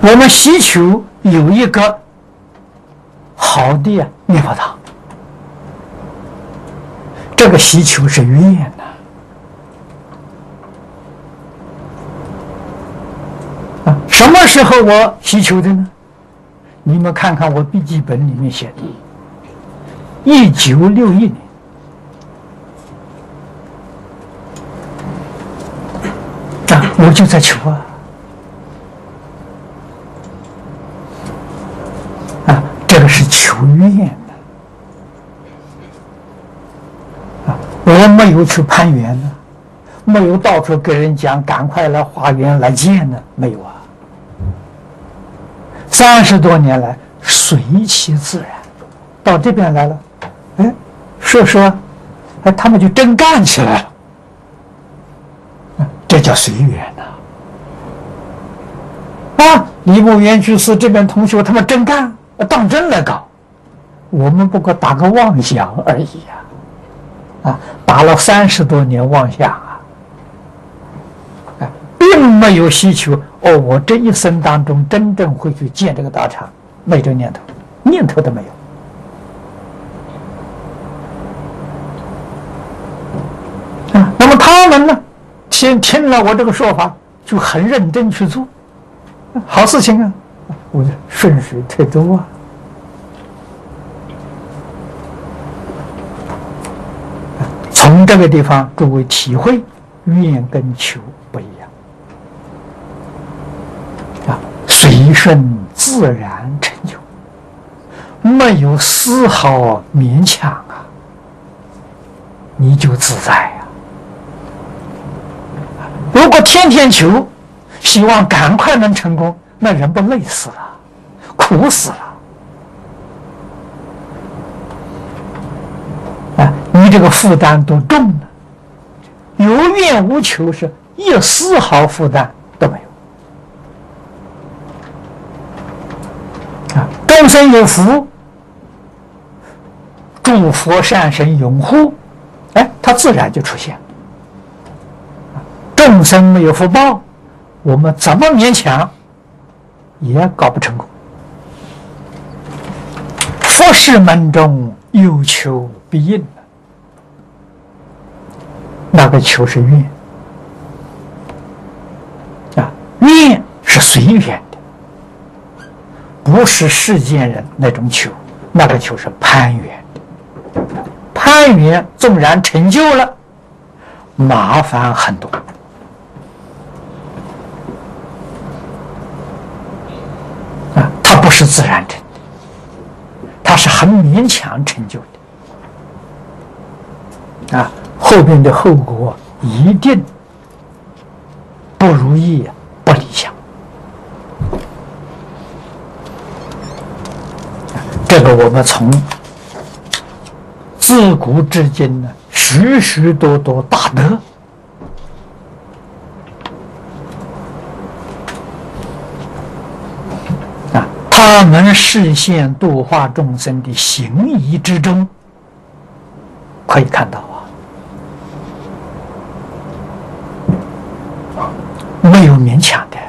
我们希求有一个好的念佛堂，这个希求是愿呐。什么时候我希求的呢？你们看看我笔记本里面写的，1961年。我就在求这个是求愿的我没有去攀缘呢，没有到处跟人讲赶快来化缘来见呢，没有30多年来随其自然，到这边来了，说，他们就真干起来了。这叫随缘李牧原居士这边同学他们真干，当真来搞，我们不过打个妄想而已打了30多年妄想并没有希求我这一生当中真正会去见这个道场，没这个念头都没有那么他们呢，先听了我这个说法，就很认真去做，好事情我就顺水推舟从这个地方，诸位体会愿跟求不一样随顺自然成就，没有丝毫勉强你就自在如果天天求，希望赶快能成功，那人不累死了，苦死了你这个负担多重呢？有愿无求是一丝毫负担都没有众生有福，诸佛善神拥护，它自然就出现。众生没有福报，我们怎么勉强也搞不成功。佛事门中有求必应那个求是愿愿是随缘的，不是世间人那种求，那个求是攀缘的。攀缘纵然成就了，麻烦很多它不是自然成的，它是很勉强成就的后边的后果一定不如意不理想这个我们从自古至今呢，许许多多大德他们实现度化众生的行仪之中，可以看到没有勉强的。